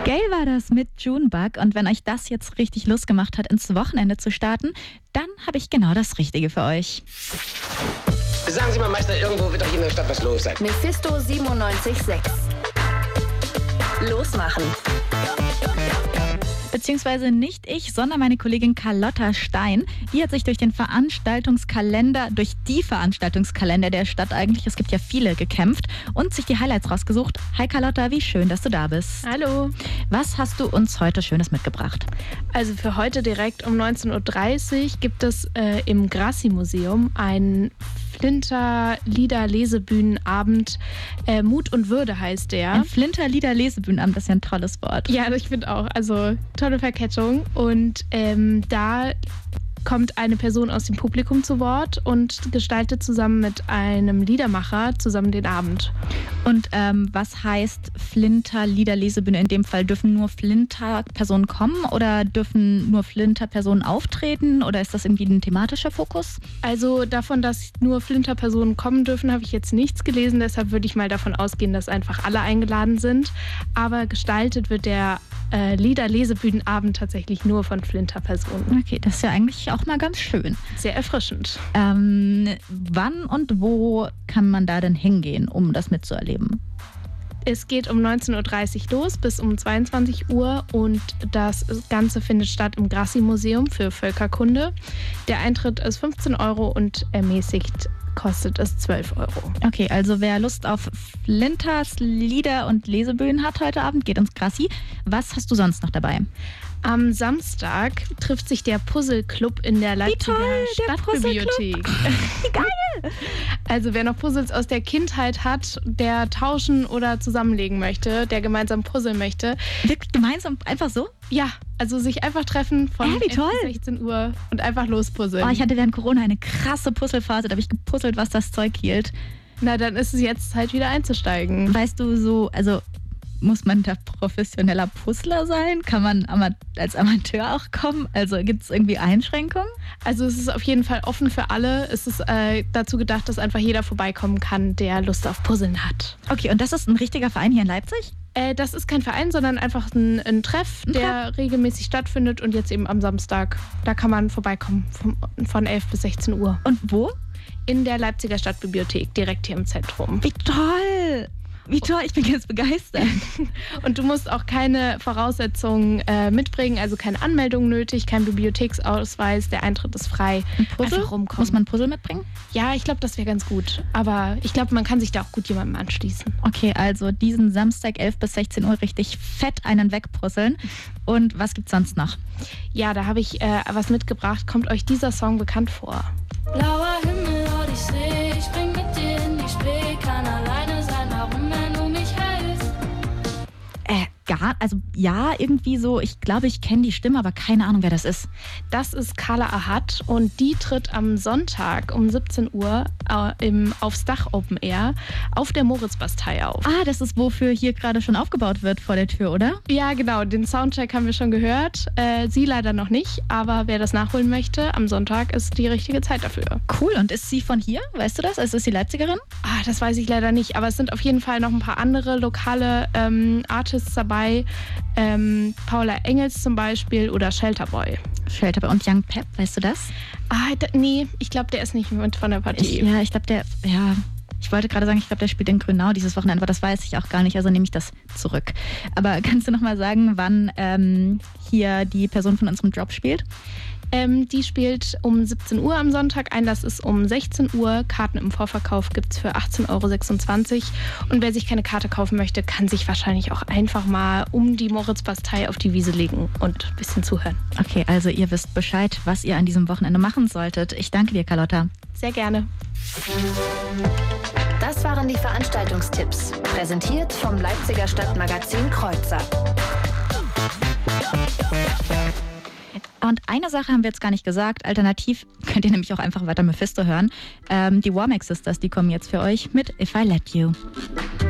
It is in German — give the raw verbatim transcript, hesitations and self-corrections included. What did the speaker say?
Gail war das mit Junebug, und wenn euch das jetzt richtig Lust gemacht hat, ins Wochenende zu starten, dann habe ich genau das Richtige für euch. Sagen Sie mal, Meister, irgendwo wird doch hier in der Stadt was los sein. Mephisto siebenundneunzig Komma sechs. Losmachen. Beziehungsweise nicht ich, sondern meine Kollegin Carlotta Stein. Die hat sich durch den Veranstaltungskalender, durch die Veranstaltungskalender der Stadt eigentlich, es gibt ja viele, gekämpft und sich die Highlights rausgesucht. Hi Carlotta, wie schön, dass du da bist. Hallo. Was hast du uns heute Schönes mitgebracht? Also für heute direkt um neunzehn Uhr dreißig gibt es äh, im Grassi-Museum einen Flinter-Lieder-Lesebühnenabend. Äh, Mut und Würde heißt der. Ein Flinter-Lieder-Lesebühnenabend, das ist ja ein tolles Wort. Ja, ich finde auch. Also tolle Verkettung. Und ähm, da kommt eine Person aus dem Publikum zu Wort und gestaltet zusammen mit einem Liedermacher zusammen den Abend. Und ähm, was heißt Flinter-Lieder-Lesebühne in dem Fall? Dürfen nur Flinter-Personen kommen oder dürfen nur Flinter-Personen auftreten oder ist das irgendwie ein thematischer Fokus? Also davon, dass nur Flinter-Personen kommen dürfen, habe ich jetzt nichts gelesen. Deshalb würde ich mal davon ausgehen, dass einfach alle eingeladen sind. Aber gestaltet wird der äh, Lieder-Lesebühnenabend tatsächlich nur von Flinter-Personen. Okay, das ist ja eigentlich auch mal ganz schön. Sehr erfrischend. Ähm, wann und wo kann man da denn hingehen, um das mitzuerleben? Es geht um neunzehn Uhr dreißig los bis um zweiundzwanzig Uhr und das Ganze findet statt im Grassi-Museum für Völkerkunde. Der Eintritt ist fünfzehn Euro und ermäßigt kostet es zwölf Euro. Okay, also wer Lust auf Flinters Lieder und Lesebühnen hat heute Abend, geht ins Grassi. Was hast du sonst noch dabei? Am Samstag trifft sich der Puzzle-Club in der Leipziger Stadtbibliothek. Wie geil! Also wer noch Puzzles aus der Kindheit hat, der tauschen oder zusammenlegen möchte, der gemeinsam puzzeln möchte. Wirklich gemeinsam, einfach so? Ja, also sich einfach treffen von äh, wie toll. elf bis sechzehn Uhr und einfach lospuzzeln. Oh, ich hatte während Corona eine krasse Puzzlephase, da habe ich gepuzzelt, was das Zeug hielt. Na, dann ist es jetzt Zeit, wieder einzusteigen. Weißt du, so, also muss man da professioneller Puzzler sein? Kann man ama- als Amateur auch kommen? Also gibt es irgendwie Einschränkungen? Also es ist auf jeden Fall offen für alle. Es ist äh, dazu gedacht, dass einfach jeder vorbeikommen kann, der Lust auf Puzzeln hat. Okay, und das ist ein richtiger Verein hier in Leipzig? Äh, das ist kein Verein, sondern einfach ein, ein Treff, Ein der Treff? regelmäßig stattfindet und jetzt eben am Samstag. Da kann man vorbeikommen vom, von elf bis sechzehn Uhr. Und wo? In der Leipziger Stadtbibliothek, direkt hier im Zentrum. Wie toll! Wie toll, ich bin ganz begeistert. Und du musst auch keine Voraussetzungen äh, mitbringen, also keine Anmeldung nötig, kein Bibliotheksausweis, der Eintritt ist frei. Ein Puzzle? Einfach rumkommen. Muss man ein Puzzle mitbringen? Ja, ich glaube, das wäre ganz gut. Aber ich glaube, man kann sich da auch gut jemandem anschließen. Okay, also diesen Samstag elf bis sechzehn Uhr richtig fett einen wegpuzzeln. Und was gibt's sonst noch? Ja, da habe ich äh, was mitgebracht. Kommt euch dieser Song bekannt vor? Blauer Himmel, Odyssee, ich spring mit dir in die Spree, kann alleine sein, warum wenn du mich hältst? Äh, gar, also ja, irgendwie so, ich glaube, ich kenne die Stimme, aber keine Ahnung, wer das ist. Das ist Carla Ahad und die tritt am Sonntag um siebzehn Uhr äh, im Aufs Dach Open Air auf der Moritzbastei auf. Ah, das ist, wofür hier gerade schon aufgebaut wird vor der Tür, oder? Ja, genau, den Soundcheck haben wir schon gehört. Äh, sie leider noch nicht, aber wer das nachholen möchte, am Sonntag ist die richtige Zeit dafür. Cool, und ist sie von hier? Weißt du das? Also ist sie Leipzigerin? Ah, das weiß ich leider nicht, aber es sind auf jeden Fall noch ein paar andere lokale ähm, Artists dabei. Ähm, Paula Engels zum Beispiel oder Shelterboy. Shelterboy und Young Pep, weißt du das? Ah, da, nee, ich glaube, der ist nicht mit von der Partie. Ich, ja, ich glaube, der, ja, ich wollte gerade sagen, ich glaube, der spielt in Grünau dieses Wochenende, aber das weiß ich auch gar nicht, also nehme ich das zurück. Aber kannst du noch mal sagen, wann ähm, hier die Person von unserem Job spielt? Ähm, die spielt um siebzehn Uhr am Sonntag, Einlass ist um sechzehn Uhr. Karten im Vorverkauf gibt es für achtzehn Euro sechsundzwanzig. Und wer sich keine Karte kaufen möchte, kann sich wahrscheinlich auch einfach mal um die Moritzbastei auf die Wiese legen und ein bisschen zuhören. Okay, also ihr wisst Bescheid, was ihr an diesem Wochenende machen solltet. Ich danke dir, Carlotta. Sehr gerne. Das waren die Veranstaltungstipps, präsentiert vom Leipziger Stadtmagazin Kreuzer. Und eine Sache haben wir jetzt gar nicht gesagt. Alternativ könnt ihr nämlich auch einfach weiter Mephisto hören. Ähm, die Womack Sisters, die kommen jetzt für euch mit If I Let You.